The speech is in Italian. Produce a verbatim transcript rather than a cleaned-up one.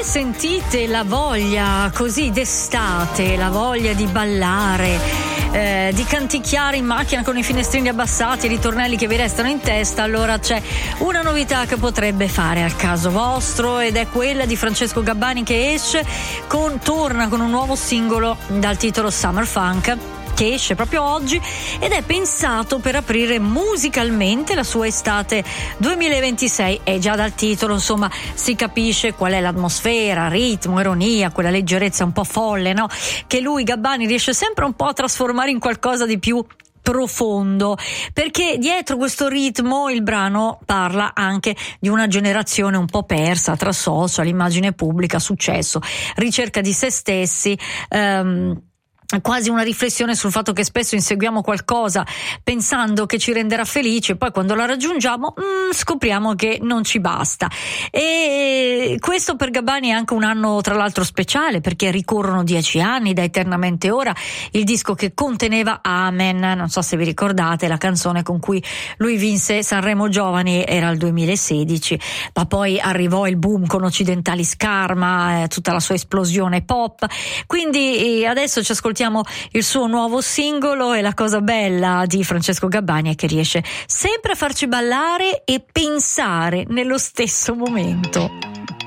sentite la voglia così d'estate, la voglia di ballare, eh, di canticchiare in macchina con i finestrini abbassati e i ritornelli che vi restano in testa, allora c'è una novità che potrebbe fare al caso vostro, ed è quella di Francesco Gabbani, che esce con, torna con un nuovo singolo dal titolo Summer Funk, che esce proprio oggi ed è pensato per aprire musicalmente la sua estate duemilaventisei. E già dal titolo, insomma, si capisce qual è l'atmosfera, ritmo, ironia, quella leggerezza un po' folle, no? Che lui, Gabbani, riesce sempre un po' a trasformare in qualcosa di più profondo, perché dietro questo ritmo il brano parla anche di una generazione un po' persa tra social, immagine pubblica, successo, ricerca di se stessi, ehm, quasi una riflessione sul fatto che spesso inseguiamo qualcosa pensando che ci renderà felici e poi quando la raggiungiamo mm, scopriamo che non ci basta. E questo per Gabbani è anche un anno tra l'altro speciale, perché ricorrono dieci anni da Eternamente Ora, il disco che conteneva Amen, non so se vi ricordate, la canzone con cui lui vinse Sanremo Giovani, era il duemilasedici, ma poi arrivò il boom con Occidentali Scarma, eh, tutta la sua esplosione pop, quindi eh, adesso ci ascoltiamo il suo nuovo singolo. E la cosa bella di Francesco Gabbani è che riesce sempre a farci ballare e pensare nello stesso momento.